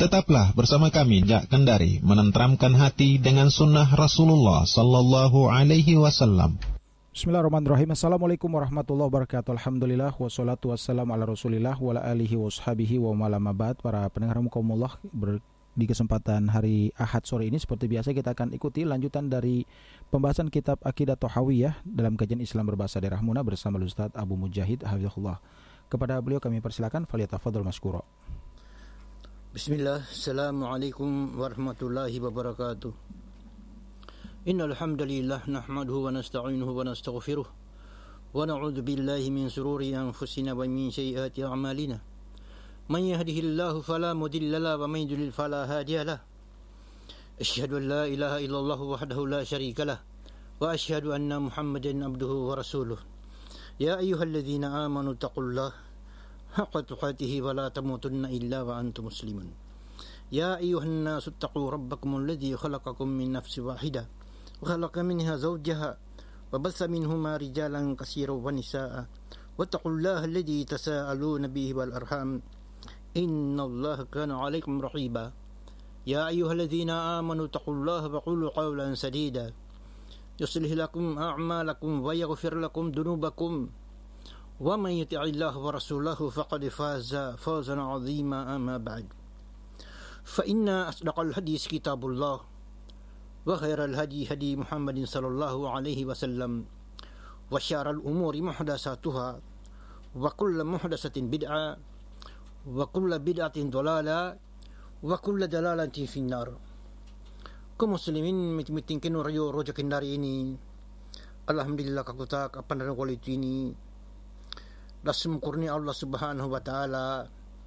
Tetaplah bersama kami Jak Kendari menenteramkan hati dengan sunnah Rasulullah sallallahu alaihi wasallam. Bismillahirrahmanirrahim. Assalamualaikum warahmatullahi wabarakatuh. Alhamdulillah wassalatu wassalamu ala Rasulillah wa ala alihi washabihi wa malamabad. Para pendengar mukaumullah, di kesempatan hari Ahad sore ini seperti biasa kita akan ikuti lanjutan dari pembahasan kitab Aqidah Thahawiyah dalam kajian Islam berbahasa daerah Muna bersama Ustaz Abu Mujahid hafizahullah. Kepada beliau kami persilakan, falyatafadhal maskura. Bismillah, Assalamualaikum warahmatullahi wabarakatuh. Innal hamdalillah nahmaduhu wa nasta'inuhu wa nastaghfiruh wa na'udzu billahi min shururi anfusina wa min sayyiati a'malina. Man yahdihillahu fala mudilla lahu wa man yudlil fala hadiya lahu. Asyhadu an la ilaha illallah wahdahu la syarika lahu wa asyhadu anna Muhammadan abduhu wa rasuluh. Ya ayyuhalladzina amanu taqullaha haqqa tuqatih wa la tamutunna illa wa antum muslimun. Ya ayyuhan nasu ittaqu rabbakum alladhi khalaqakum min nafsin wahidah wa khalaqa minha zawjaha wa bassa minhuma rijalan katsiran wa nisaa'a wattaqullaha alladhi tasaaluna bihi wal arham innallaha kana 'alaykum raqiba. Ya ayyuhalladzina amanu taqullaha wa qulu qawlan sadida yuslih lakum a'malakum wa yaghfir lakum dhunubakum wa man yuti'illaha wa rasulahu faqad faza fawzan 'azima. Amma ba'd, fa inna asdaqal hadis kitabullah wa khairal hadi hadi Muhammadin sallallahu alaihi wasallam wa syarrul umuri muhdatsatuha wa kullu muhdatsatin bid'ah wa kullu bid'atin dhalalah wa kullu dalalatin finnar. Kaum muslimin mitingkin rayo roja kendari ini, alhamdulillah kakutak apa dan kualitas ini dasm kurni Allah subhanahu wa ta'ala.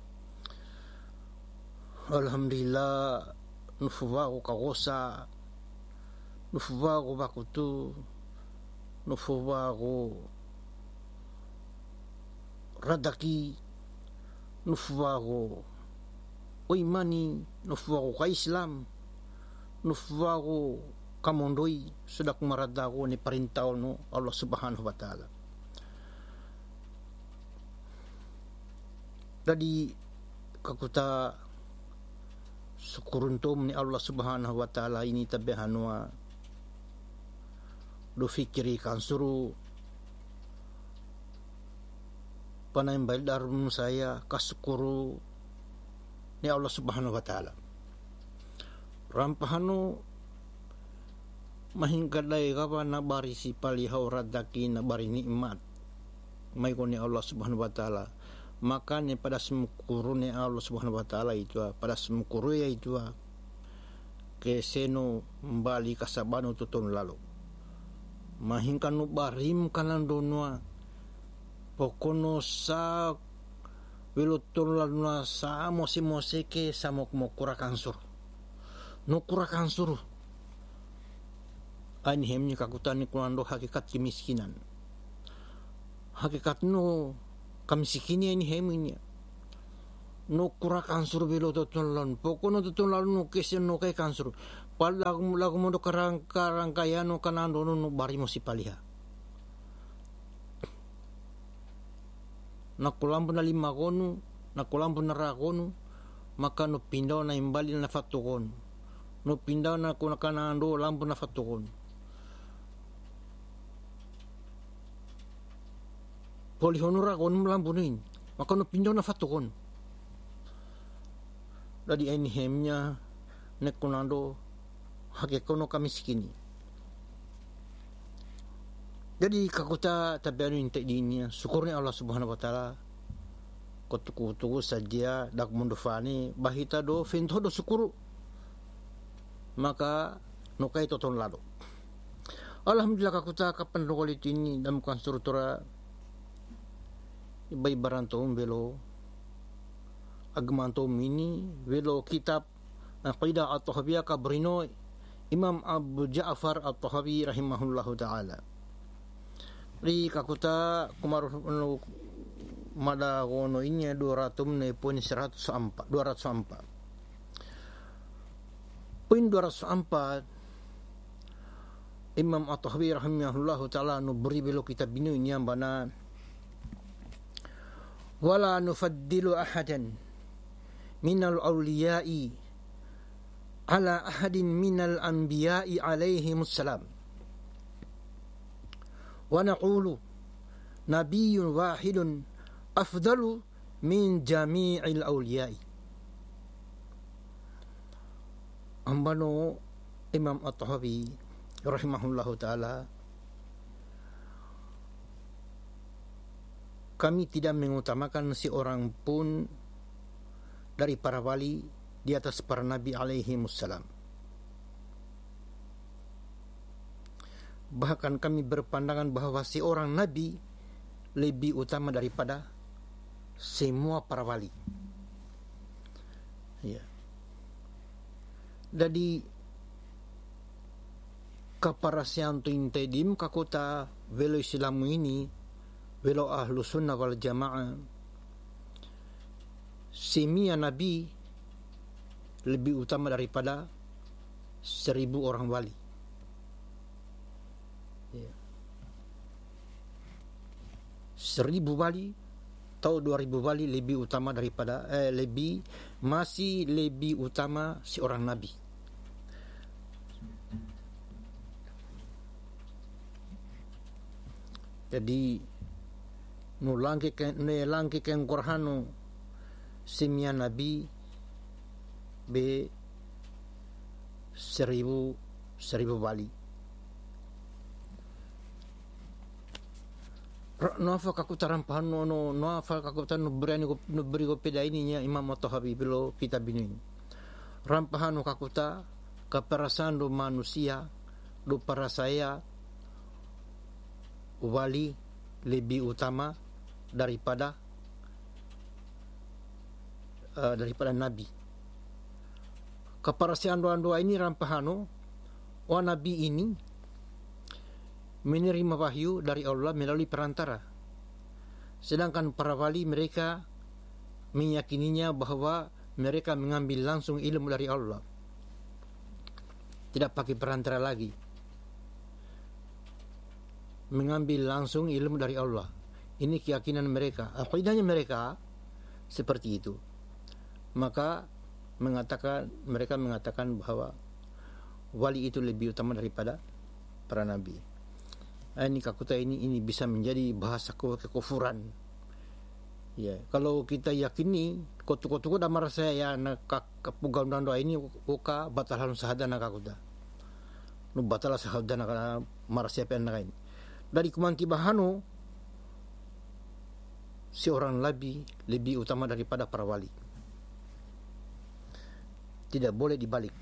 Alhamdulillah nufuwaku kagosa, nufuwaku bakutu, nufuwaku radaki, nufuwaku imani, nufuwaku ka Islam, nufuwaku kamondoi sudah kumaradaku ni perintah no Allah subhanahu wa ta'ala. Jadi kakuta syukuruntum ni Allah subhanahu wa ta'ala ini tabihanwa do fikiri kan suruh panaimbal darum saya kasukuru ni Allah subhanahu wa ta'ala rampahano mahingkadai kapa na bari si palihau radaki na bari nikmat may ko ni Allah subhanahu wa ta'ala. Maka ni pada semukuru ni Allah subhanahu wa ta'ala itu pada semukuru ya itu ke seno mbali kasabano tutun lalu mahingkan nu barim kanan donwa pokono sa wilutun lalu sa mosi ke samok mokura kansur no kura kansur anihemnya kakutan ni kulando hakikat kemiskinan, hakikat no kamsikini ini heminya no kura kansur bilo tutun pokono tutun lalu no kesen no kay kansur pal lagu mo do karangkaya no kanando no bari mo si paliha nakulampo na lima kono nakulampo na rakono maka no pindaw na imbali na fatukon no pindaw na kuna kanando lampo na fatukon polihonura kon melampunin maka no pindaw na fatukon dadi enihemnya nekunando hakekono kamiskini. Jadi kakuta tabianu inte dinya syukurnya Allah subhanahu wa ta'ala kotuku saja dak mundufani bahita do finto do syukuru maka nukai toton lado. Alhamdulillah kakuta kapan rokolit ini dalam konstruktura ibai barantom velo agmantom ini velo kitab Aqidah At-Thahawiyah kabrino Imam Abu Ja'far At-Tahawi rahimahullahu ta'ala. Ri kakuta kumaru mada kono inya 204 poin 204 Imam At-Tahawi rahimahullahu ta'ala nu beri belo kitab ini yang bana wala nufaddilu ahadan minal awliya'i ala ahadin minal anbiya'i alaihimussalam wa naqulu nabiyyun wahidun afdalu min jami'il awliya'i. Ambano Imam At-Tahawi rahimahullahu ta'ala, kami tidak mengutamakan seorang pun dari para wali di atas para nabi alaihimussalam. Bahkan kami berpandangan bahawa seorang nabi lebih utama daripada semua para wali. Ya. Jadi kaparasian tu intedim kakota velo Islamu ini, velo ahlu sunnah wal jamaah, semia nabi lebih utama daripada 1000 orang wali. Ya. 1000 wali atau 2000 wali lebih utama daripada masih lebih utama seorang nabi. Jadi nulangki ken Qur'anu semia nabi be 1000 wali. Noafa kakutaran pahano noafa kakutaran beri ko peda ininya Imam At-Tahawi bilo kitab ini. Rampahano kakuta kaperasan do manusia do para saya wali lebih utama daripada nabi. Keparasian doa ini rampahano wa nabi ini menerima wahyu dari Allah melalui perantara, sedangkan para wali mereka meyakininya bahawa mereka mengambil langsung ilmu dari Allah, tidak pakai perantara lagi, mengambil langsung ilmu dari Allah. Ini keyakinan mereka, aqidahnya mereka seperti itu. Maka mereka mengatakan bahawa wali itu lebih utama daripada para nabi. Ini kakuta ini bisa menjadi bahasa kekufuran. Ya, kalau kita yakini kotu-kotu dah marah saya ya nak pugam dan doa ini uka batalan sahadana kakuta. Nu batala sahadana kana marah siapa yang lain. Dari kumanti bahano seorang nabi lebih utama daripada para wali. Tidak boleh dibalik.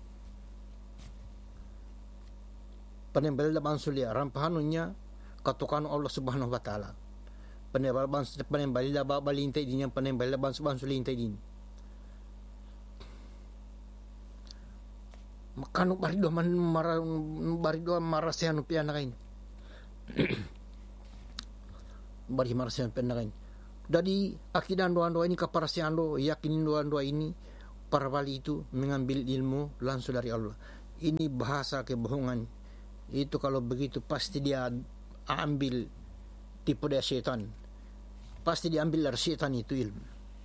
Penembel dalam sulia rampahanunya katukan Allah Subhanahu wa taala. Penembel dalam balintai dinya penembel dalam sulia intai din. Makanu barido marah seanu pian kain. Bari marah seanu pian kain. Dari akidan doa ini kaparasian do yakinin doa ini para wali itu mengambil ilmu langsung dari Allah. Ini bahasa kebohongan. Itu kalau begitu pasti dia ambil tipu daya syaitan. Pasti diambil dari syaitan itu ilmu.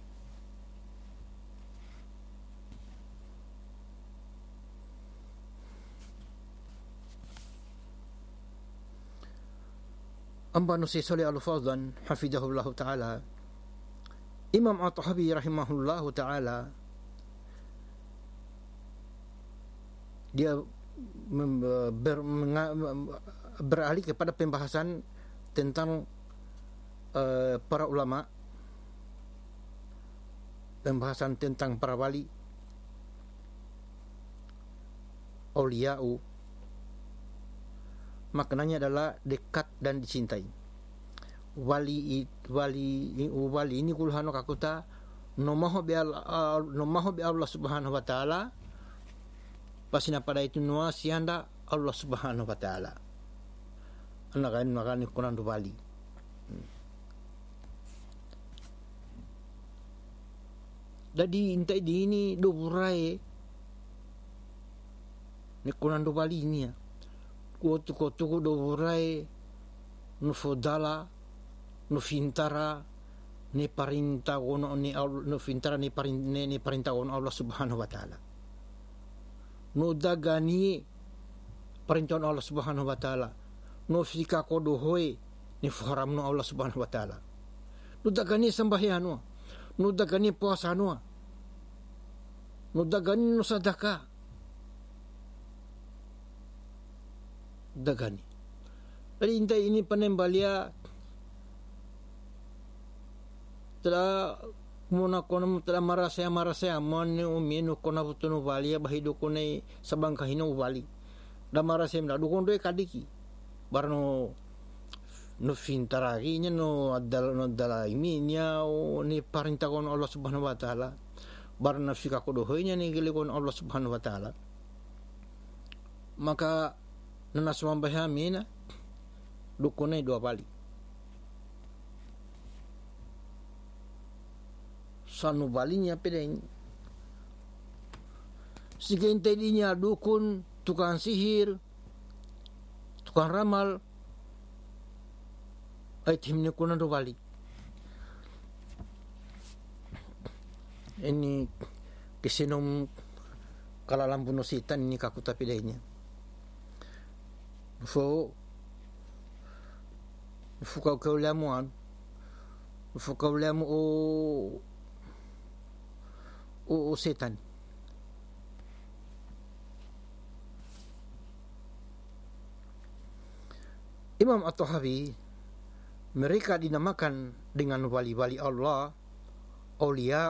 Amba Nusi Salih Al-Fawzan hafidahullah ta'ala, Imam At-Tahawi rahimahullah ta'ala, dia beralih kepada pembahasan tentang para ulama, pembahasan tentang para wali, awliya'u. Maknanya adalah dekat dan dicintai. Wali ini kulhano kakuta nomaho bi Allah Subhanahu wa taala. Pasina pada itu nuah sianda Allah Subhanahu wa taala. Anak makani Quran do wali. Jadi intai di ini do burai ni Quran do wali ini ya. Kotu do burai no fodala no fintara ni perintah gono ni Allah fintara ni perintah gono Allah Subhanahu wa taala. No dagani perintah Allah Subhanahu wa taala. No fika kodo hoy ni haram no Allah Subhanahu wa taala. No dagani sembahyang no dagani puasa no dagani no sedekah. Dagani. Jadi ini penembalia telah muna kono telah marasaya manu minu kona butunu valia bahido kone sabang kahino vali da marasaya da dukon do kadiki barno no fintaragi nya no adala iminya ni perintah kon Allah Subhanahu wa taala barna fika ko do hoynya ni gele kon Allah Subhanahu wa taala. Maka nana swambah mina dukone dua bali sanu balinya pedeng sigente dinya dukun, tukang sihir, tukang ramal ay timne kunan do bali. Ini kesinom kalalam puno sitan ini kakuta pedenya kau lamuan o setan. Imam At-Tahawi, mereka dinamakan dengan wali-wali Allah, aulia,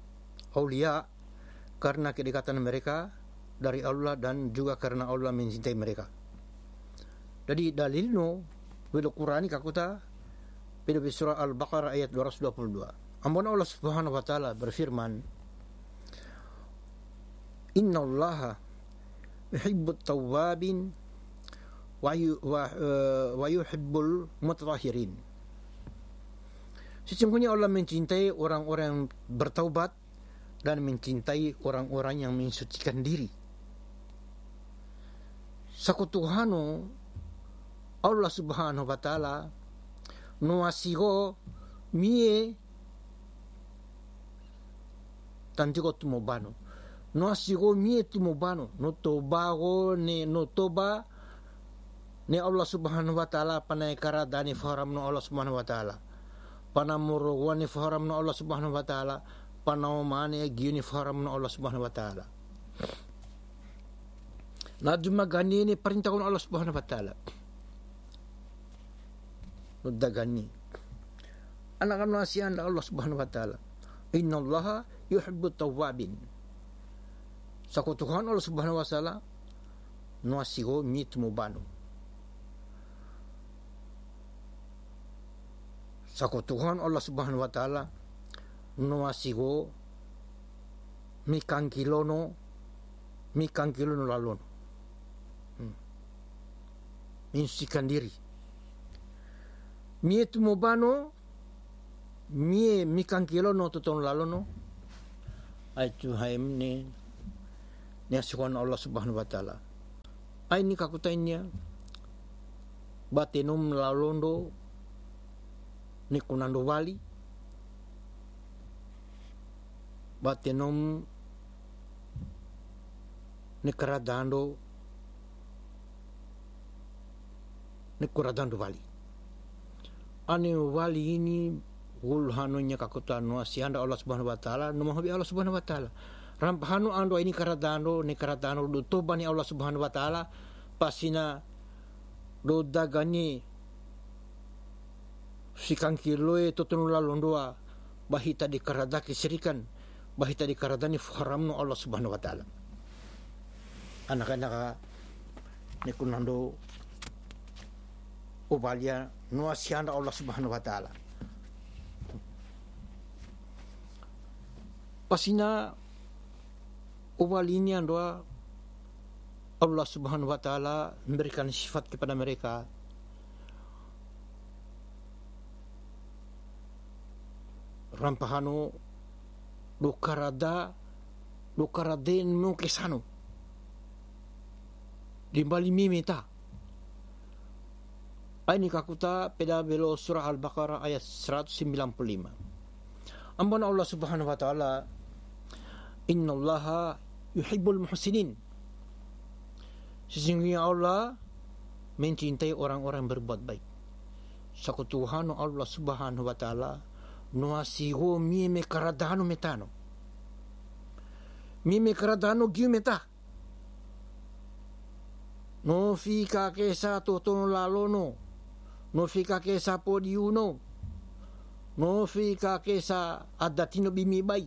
karena kedekatan mereka dari Allah dan juga karena Allah mencintai mereka. Jadi dalilno bil Qur'ani kakuta pada surah Al-Baqarah ayat 222. Ampun Allah Subhanahu wa taala berfirman, Inna Allaha yuhibbut tawwabin wa yuhibbul mutatahhirin. Sesungguhnya Allah mencintai orang-orang yang bertaubat dan mencintai orang-orang yang mensucikan diri. Sakutuhano Allah Subhanahu wa taala nuasigo mie tantigo tumobano no asigo mie tumobano no tobago no toba ne Allah Subhanahu wa taala panai karadani faharam no Allah Subhanahu wa taala panamuro wani faharam no Allah Subhanahu wa taala panawmane giuni faharam no Allah Subhanahu wa taala. Najuma gani ni perintah Allah Subhanahu wa taala no dagani anak nasihan Allah Subhanahu wa taala. Inna Allaha yuhibbut tawwabin. Sakutuhan Allah Subhanahu wa taala nuasigo mitmu banu. Sakutuhan Allah Subhanahu wa taala nuasigo mikangkilono lalon. Mensucikan diri. Mitmu banu mie mikangkilono tuton lalono aitu haimne niasukan Allah Subhanahu wa taala. Ai ni kakutainya batenum lalondo ni kunando wali batenum ni karadando wali. Ani wali ini ulhanunya kakutan nuasianda Allah Subhanahu wa taala numahabi Allah Subhanahu wa taala. Rampahanu ando ini karadano do toba ni Allah Subhanahu wa taala pasina do dagani sikangkiloe totunula londoa bahita di karadaki sirikan bahita di karadani haramno Allah Subhanahu wa taala. Anak-anak ni kunando ubalia nuasianda Allah Subhanahu wa taala. Pasina ubalinya doa Allah Subhanahu wa taala memberikan sifat kepada mereka rampahano do karaden mo kesano dimbali mimita. Ini kakuta pada belo surah Al-Baqarah ayat 195. Ampun Allah Subhanahu wa taala, innallaha yuhibbul muhsinin. Sesungguhnya Allah mencintai orang-orang berbuat baik. Sakutuhano Allah Subhanahu wa taala nuasigo mime karadano metano. Mime karadano giumeta. No fika kesa totono lalono. No fika kesa podiuno. No fika kesa adatino bimibai.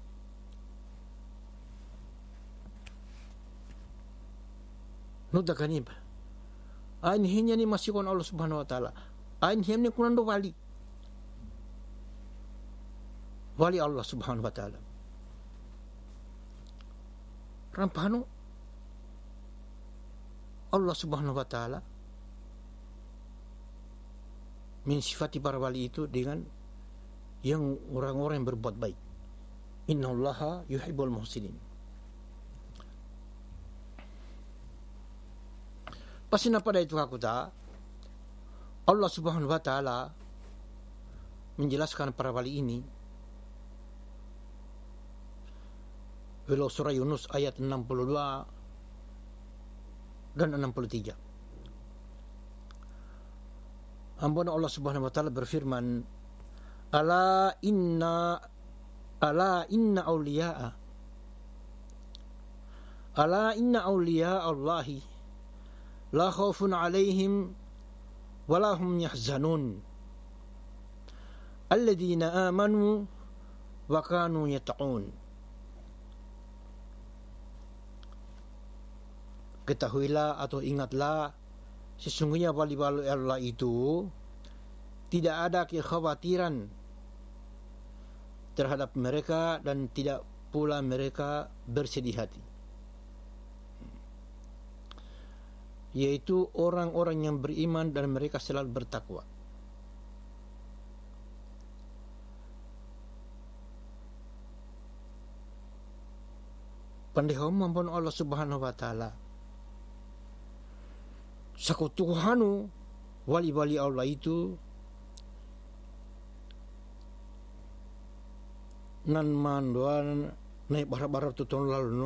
No daganiba. Ain hinya ni masikon Allah Subhanahu wa taala. Ain himne kunando wali. Wali Allah Subhanahu wa taala. Rampano Allah Subhanahu wa taala mensifati para wali itu dengan yang orang-orang yang berbuat baik. Innallaha yuhibbul muhsinin. Pasina pada itu aku tak Allah Subhanahu wa taala menjelaskan para wali ini dalam surah Yunus ayat 62 dan 63. Ampun Allah Subhanahu wa taala berfirman, Ala inna awliya Allahi la khaufun alaihim wa la hum yahzanun alladzina amanu wa kanu yattaqun. Ketahuilah atau ingatlah, sesungguhnya wali-wali Allah itu tidak ada kekhawatiran terhadap mereka dan tidak pula mereka bersedih hati, yaitu orang-orang yang beriman dan mereka selalu bertakwa. Pandai mampun Allah Subhanahu wa taala sakutuhanu wali-wali Allah itu nan manduan naik barang-barang tutun lalu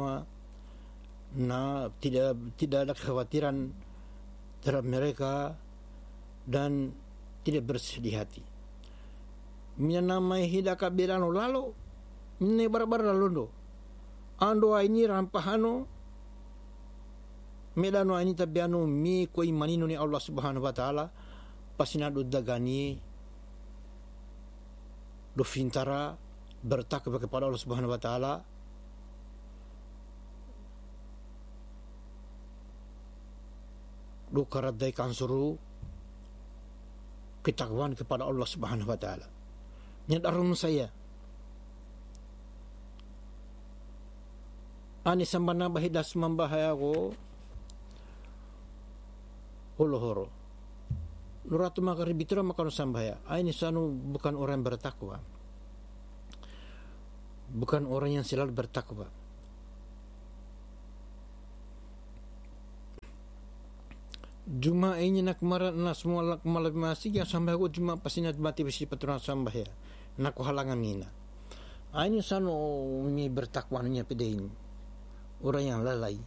tidak ada kekhawatiran terhadap mereka dan tidak bersedih hati. Minamai hidaka bilano lalu minai barang-barang lalu ando ini rampahano medano ini tabiano mi ko imanino ni Allah Subhanahu wa taala pasina do dagani do fintara bertakwa kepada Allah Subhanahu wa taala do karadai kansuru ketakwaan kepada Allah Subhanahu wa taala. Nyadarun saya ani sambana bahidas mambahaya ko holohoro nuratu makaribitra makano sambaya. Ini sanu bukan orang bertakwa, bukan orang yang selalu bertakwa. Juma ini nak marat na semua malam masih yang sambaya ko juma pasinat mati besi patron sambaya nak halangan mina. Ini sanu mi bertakwanya pedain orang yang lalai.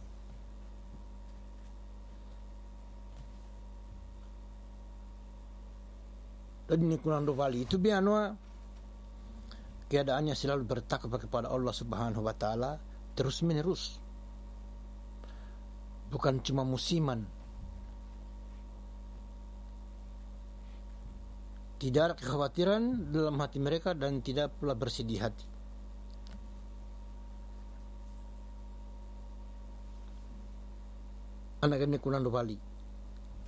Dan ini kunando wali itu bianwa keadaannya selalu bertakwa kepada Allah Subhanahu wa taala terus menerus, bukan cuma musiman. Tidak ada kekhawatiran dalam hati mereka dan tidak pula bersedih hati. Anak ini kunando wali